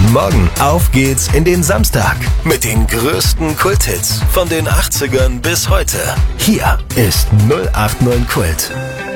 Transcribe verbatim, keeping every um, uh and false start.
Morgen auf geht's in den Samstag mit den größten Kulthits von den achtzigern bis heute. Hier ist null acht neun Kult.